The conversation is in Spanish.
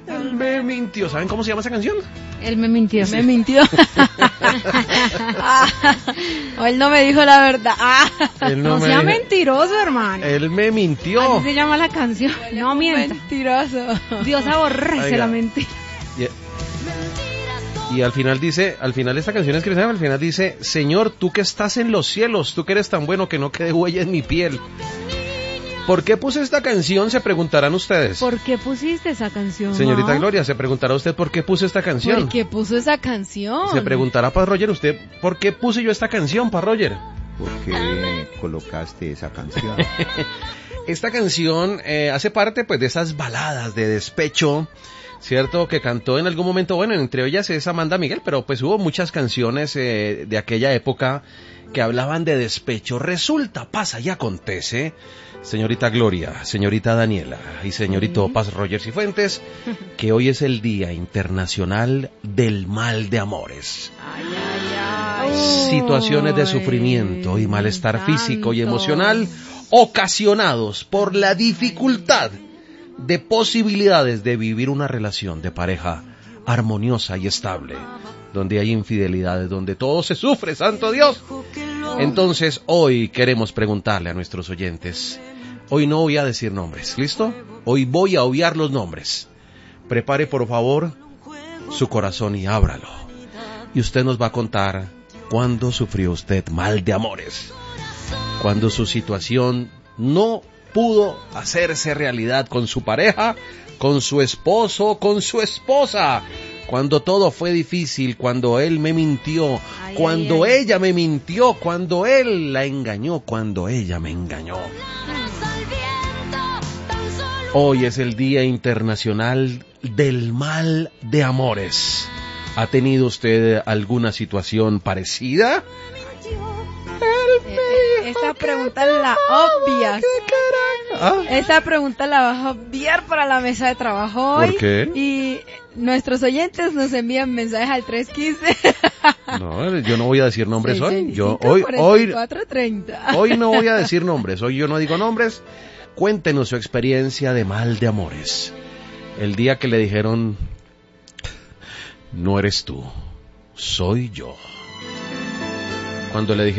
Él me mintió. ¿Saben cómo se llama esa canción? Él me mintió. Me mintió. O él no me dijo la verdad. Él No sea mentiroso, hermano. Él me mintió. Así se llama la canción. No mienta. Mentiroso. Dios aborrece Oiga. la mentira. Y al final dice, al final esta canción es cristiana, al final dice, Señor, tú que estás en los cielos, tú que eres tan bueno que no quede huella en mi piel. ¿Por qué puse esta canción? Se preguntarán ustedes. ¿Por qué pusiste esa canción? Señorita no? Gloria, se preguntará usted por qué puse esta canción. ¿Por qué puso esa canción? Se preguntará para Roger, usted, ¿por qué puse yo esta canción para Roger? ¿Por qué colocaste esa canción? Esta canción hace parte pues de esas baladas de despecho, ¿cierto? Que cantó en algún momento, bueno, entre ellas es Amanda Miguel, pero pues hubo muchas canciones de aquella época que hablaban de despecho. Resulta, pasa y acontece, señorita Gloria, señorita Daniela y señorito Paz Roger Cifuentes, que hoy es el Día Internacional del Mal de Amores. Situaciones de sufrimiento y malestar físico y emocional ocasionados por la dificultad de posibilidades de vivir una relación de pareja armoniosa y estable, donde hay infidelidades, donde todo se sufre, santo Dios. Entonces hoy queremos preguntarle a nuestros oyentes, hoy no voy a decir nombres, ¿listo? Hoy voy a obviar los nombres. Prepare por favor su corazón y ábralo. Y usted nos va a contar cuándo sufrió usted mal de amores, cuando su situación no pudo hacerse realidad con su pareja, con su esposo, con su esposa, cuando todo fue difícil, cuando él me mintió, cuando ella me mintió, cuando él la engañó, cuando ella me engañó. Hoy es el Día Internacional del Mal de Amores. ¿Ha tenido usted alguna situación parecida? Esa pregunta la obvias. ¿Ah? Esa pregunta la vas a obviar para la mesa de trabajo hoy. ¿Por qué? Y nuestros oyentes nos envían mensajes al 315. No, yo no voy a decir nombres hoy. Yo hoy 4430. hoy no voy a decir nombres. Hoy yo no digo nombres. Cuéntenos su experiencia de mal de amores. El día que le dijeron, no eres tú, soy yo. Cuando le dijeron